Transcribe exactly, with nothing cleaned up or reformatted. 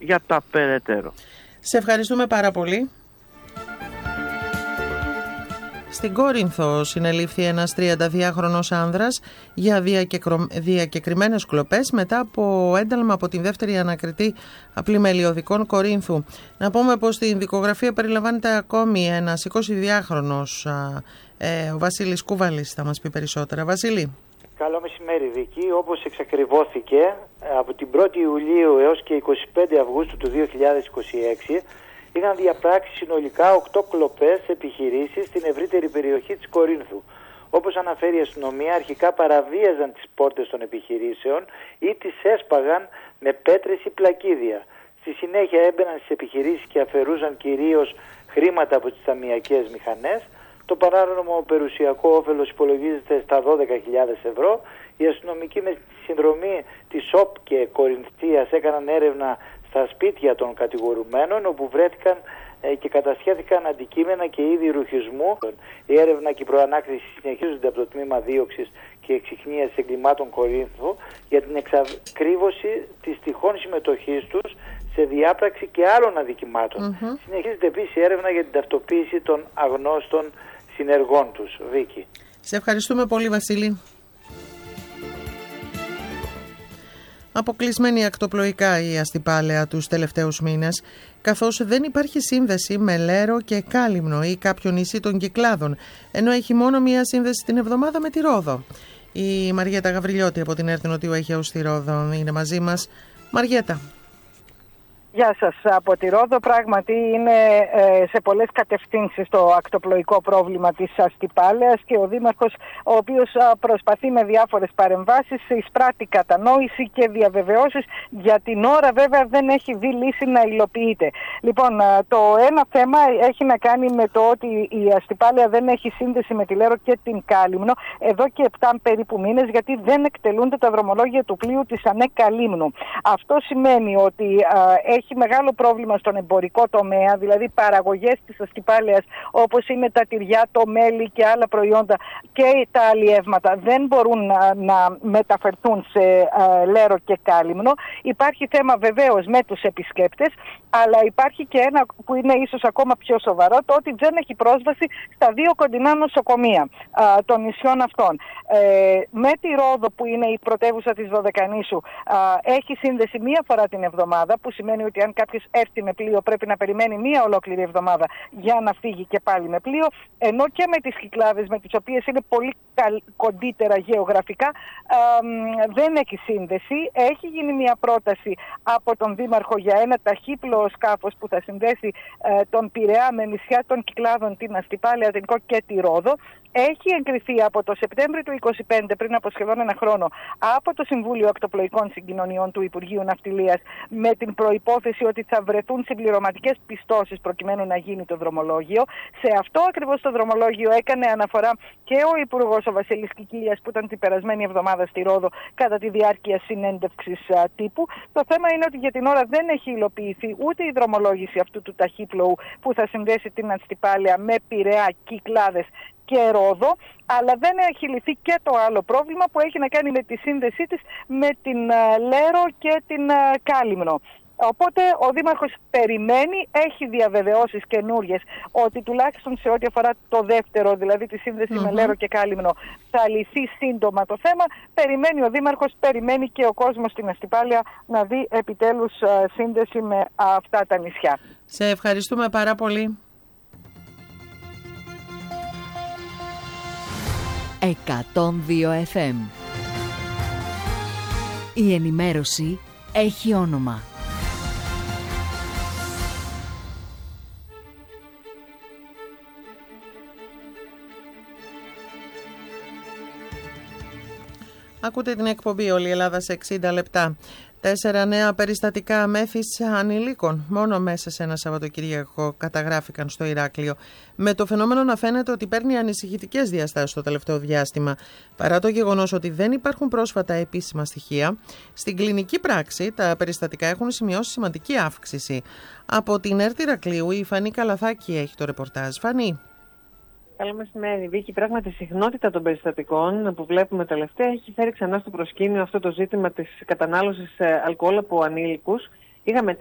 για τα περαιτέρω. Σε ευχαριστούμε πάρα πολύ. Στην Κόρινθο συνελήφθη ένας τριανταδυάχρονος άνδρας για διακεκριμένες κλοπές μετά από ένταλμα από την δεύτερη ανακριτή πλημελιωδικών Κορίνθου. Να πούμε πως στην δικογραφία περιλαμβάνεται ακόμη ένας εικοσιδυάχρονος, ε, ο Βασίλης Κούβαλης θα μας πει περισσότερα. Βασίλη. Καλό μεσημέρι Βίκη. Όπως εξακριβώθηκε, από την πρώτη Ιουλίου έως και εικοστή πέμπτη Αυγούστου του δύο χιλιάδες είκοσι έξι είχαν διαπράξει συνολικά οκτώ κλοπές επιχειρήσεις στην ευρύτερη περιοχή της Κορίνθου. Όπως αναφέρει η αστυνομία, αρχικά παραβίαζαν τις πόρτες των επιχειρήσεων ή τις έσπαγαν με πέτρες ή πλακίδια. Στη συνέχεια έμπαιναν στις επιχειρήσεις και αφαιρούσαν κυρίως χρήματα από τις ταμειακές μηχανές. Το παράνομο περιουσιακό όφελος υπολογίζεται στα δώδεκα χιλιάδες ευρώ. Οι αστυνομικοί με τη συνδρομή της ΟΠ και Κορινθίας έκαναν έρευνα στα σπίτια των κατηγορουμένων, όπου βρέθηκαν ε, και κατασχέθηκαν αντικείμενα και είδη ρουχισμού. Η έρευνα και η προανάκριση συνεχίζονται από το τμήμα δίωξης και εξιχνίασης εγκλημάτων Κορίνθου για την εξακρίβωση της τυχόν συμμετοχής τους σε διάπραξη και άλλων αδικημάτων. Mm-hmm. Συνεχίζεται επίσης η έρευνα για την ταυτοποίηση των αγνώστων συνεργών τους. Βίκη. Σε ευχαριστούμε πολύ, Βασίλη. Αποκλεισμένη ακτοπλοϊκά η αστυπάλαια τους τελευταίους μήνες, καθώς δεν υπάρχει σύνδεση με Λέρο και Κάλυμνο ή κάποιο νησί των Κυκλάδων, ενώ έχει μόνο μία σύνδεση την εβδομάδα με τη Ρόδο. Η Μαριέτα Γαβριλιώτη από την ΕΡΤ Νοτιού Αιγαίου στη Ρόδο είναι μαζί μας. Μαριέτα. Γεια σας. Από τη Ρόδο πράγματι είναι ε, σε πολλές κατευθύνσεις το ακτοπλοϊκό πρόβλημα της αστυπάλαιας και ο Δήμαρχος, ο οποίος α, προσπαθεί με διάφορες παρεμβάσεις, εισπράττει κατανόηση και διαβεβαιώσεις. Για την ώρα βέβαια δεν έχει δει λύση να υλοποιείται. Λοιπόν, α, το ένα θέμα έχει να κάνει με το ότι η αστυπάλαια δεν έχει σύνδεση με τη Λέρο και την Κάλυμνο εδώ και επτά περίπου μήνες, γιατί δεν εκτελούνται τα δρομολόγια του πλοίου της ΑΝΕ Καλύμνου. Αυτό σημαίνει ότι α, έχει μεγάλο πρόβλημα στον εμπορικό τομέα, δηλαδή παραγωγές της αστυπάλαιας όπως είναι τα τυριά, το μέλι και άλλα προϊόντα και τα αλλιεύματα δεν μπορούν να, να μεταφερθούν σε α, Λέρο και Κάλυμνο. Υπάρχει θέμα βεβαίως με τους επισκέπτες, αλλά υπάρχει και ένα που είναι ίσως ακόμα πιο σοβαρό, το ότι δεν έχει πρόσβαση στα δύο κοντινά νοσοκομεία α, των νησιών αυτών. Ε, με τη Ρόδο, που είναι η πρωτεύουσα της Δωδεκανήσου, α, έχει σύνδεση μία φορά την εβδομάδα, που σημαίνει ότι αν κάποιος έρθει με πλοίο πρέπει να περιμένει μία ολόκληρη εβδομάδα για να φύγει και πάλι με πλοίο, ενώ και με τις Κυκλάδες, με τις οποίες είναι πολύ κοντύτερα γεωγραφικά, α, δεν έχει σύνδεση. Έχει γίνει μία πρόταση από τον Δήμαρχο για ένα ταχύπλοο σκάφος που θα συνδέσει ε, τον Πειραιά με νησιά των Κυκλάδων, την Αστυπάλαια, την Κο και τη Ρόδο. Έχει εγκριθεί από το Σεπτέμβριο του είκοσι πέντε, πριν από σχεδόν ένα χρόνο, από το Συμβούλιο Ακτοπλοϊκών Συγκοινωνιών του Υπουργείου Ναυτιλίας, με την προϋπόθεση ότι θα βρεθούν συμπληρωματικές πιστώσεις προκειμένου να γίνει το δρομολόγιο. Σε αυτό ακριβώς το δρομολόγιο έκανε αναφορά και ο Υπουργός, ο Βασίλης Κικίλιας, που ήταν την περασμένη εβδομάδα στη Ρόδο κατά τη διάρκεια συνέντευξης α, τύπου. Το θέμα είναι ότι για την ώρα δεν έχει υλοποιηθεί ούτε η δρομολόγηση αυτού του ταχύπλοου που θα συνδέσει την Αστυπάλαια με Πειραιά, Κυκλάδες και Ρόδο, αλλά δεν έχει λυθεί και το άλλο πρόβλημα που έχει να κάνει με τη σύνδεσή της με την uh, Λέρο και την uh, Κάλυμνο. Οπότε ο Δήμαρχος περιμένει, έχει διαβεβαιώσεις καινούριες ότι τουλάχιστον σε ό,τι αφορά το δεύτερο, δηλαδή τη σύνδεση mm-hmm. με Λέρο και Κάλυμνο, θα λυθεί σύντομα το θέμα. Περιμένει ο Δήμαρχος, περιμένει και ο κόσμος στην Αστυπάλαια να δει επιτέλους uh, σύνδεση με uh, αυτά τα νησιά. Σε ευχαριστούμε πάρα πολύ. εκατόν δύο εφ εμ. Η ενημέρωση έχει όνομα. Ακούτε την εκπομπή «Όλη η Ελλάδα σε εξήντα λεπτά». Τέσσερα νέα περιστατικά μέθης ανηλίκων μόνο μέσα σε ένα Σαββατοκύριακο καταγράφηκαν στο Ηράκλειο, με το φαινόμενο να φαίνεται ότι παίρνει ανησυχητικές διαστάσεις το τελευταίο διάστημα. Παρά το γεγονός ότι δεν υπάρχουν πρόσφατα επίσημα στοιχεία, στην κλινική πράξη τα περιστατικά έχουν σημειώσει σημαντική αύξηση. Από την ΕΡΤ Ηρακλείου η Φανή Καλαθάκη έχει το ρεπορτάζ. Φανή. Καλό μεσημέρι, Βίκη. Πράγματι, η συχνότητα των περιστατικών που βλέπουμε τελευταία έχει φέρει ξανά στο προσκήνιο αυτό το ζήτημα της κατανάλωσης αλκοόλ από ανήλικους. Είχαμε